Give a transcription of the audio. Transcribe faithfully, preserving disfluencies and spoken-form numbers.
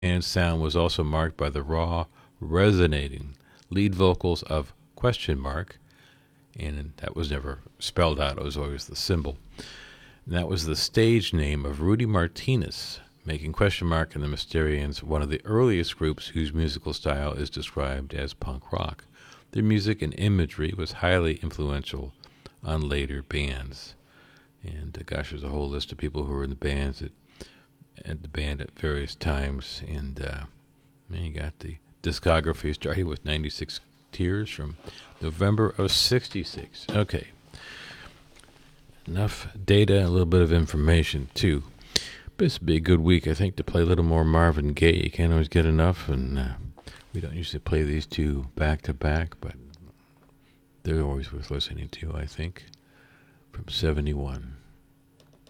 And sound was also marked by the raw, resonating lead vocals of Question Mark, and that was never spelled out, it was always the symbol. And that was the stage name of Rudy Martinez, making Question Mark and the Mysterians one of the earliest groups whose musical style is described as punk rock. Their music and imagery was highly influential on later bands. And uh, gosh, there's a whole list of people who were in the bands at, at the band at various times. And uh, man, you got the discography starting with ninety-six Tears from November of sixty-six. Okay. Enough data, a little bit of information too. This would be a good week, I think, to play a little more Marvin Gaye. You can't always get enough, and uh, we don't usually play these two back to back, but they're always worth listening to, I think, from seventy-one.